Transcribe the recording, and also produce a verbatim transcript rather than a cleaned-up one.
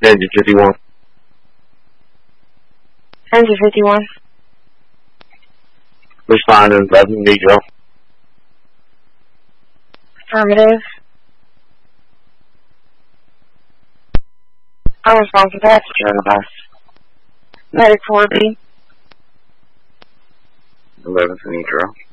Engine fifty-one. Engine fifty-one. Responding eleven, Negro. Affirmative. Unresponsive passenger on the bus. Medic four B. eleven, Negro.